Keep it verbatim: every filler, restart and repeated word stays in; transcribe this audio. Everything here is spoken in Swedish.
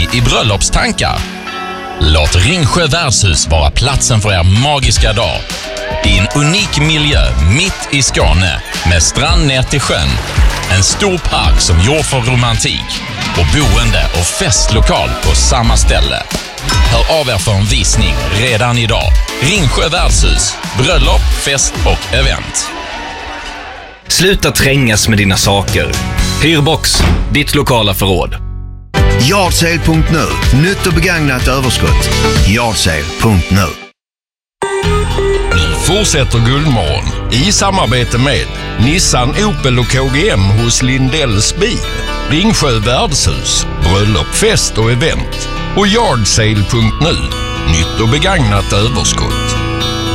ni i bröllopstankar? Låt Ringsjö värdshus vara platsen för er magiska dag. I en unik miljö mitt i Skåne med strand ner till sjön. En stor park som gjord för romantik och boende och festlokal på samma ställe. Hör av er för en visning redan idag. Ringsjö värdshus, bröllop, fest och event. Sluta trängas med dina saker. Hyrbox, ditt lokala förråd. Yardsale punkt nu. Nytt och begagnat överskott. Yardsale punkt nu. Vi fortsätter Guldmorgon i samarbete med Nissan, Opel och K G M hos Lindells bil, Ringsjö värdshus, bröllop, fest och event och Yardsale punkt nu. Nytt och begagnat överskott.